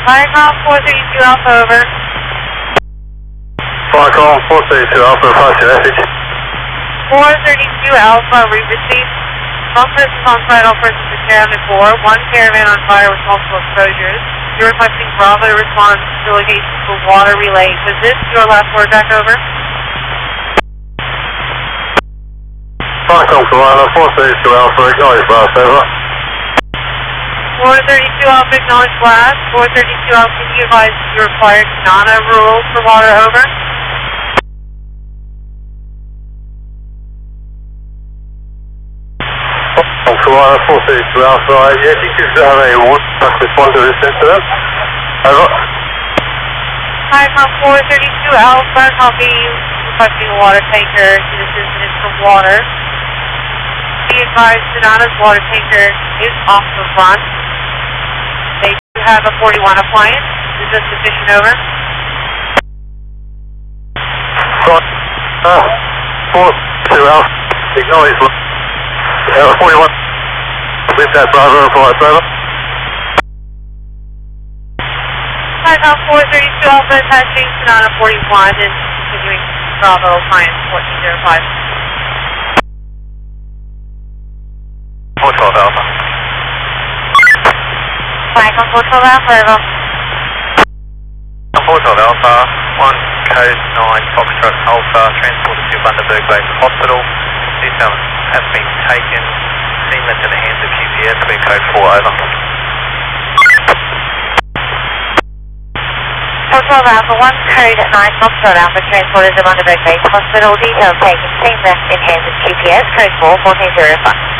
Viacom 432 Alpha, over. Viacom 432 Alpha, pass your message. 432 Alpha, we received one person on site, all persons accounted for, one caravan on fire with multiple exposures. You're requesting Bravo to respond to location for water relay. Was this your last word, back over? Viacom Commander 432 Alpha, acknowledge blast, over. 432 Alpha, acknowledge blast. 432 Alpha, can you advise you require Nana rules for water, over? Commander 432 Alpha, yes, you could have a water truck respond to this incident. Over. Viacom 432 Alpha, copy, requesting a water tanker. This incident for water. Be advised, Sonata's water tanker is off the run. They do have a 41 appliance. Is this sufficient, over? 432 Alpha, acknowledge blast. 41. With that Bravo reports, over. Viacom 432 Alpha, attaching Sonata 41 and continuing Bravo appliance 1405. 412 Alpha. Viacom 412 Alpha, over. 412 Alpha, 1 code 9 Foxtrot Alpha, transported to Bundaberg Base Hospital. Details have been taken. Seamless in the hands of QPS, clear code 4, over. 412 Alpha, 1 code 9 Foxtrot Alpha, transported to Bundaberg Base Hospital. Details taken, seamless in hands of QPS, code 4, 1405.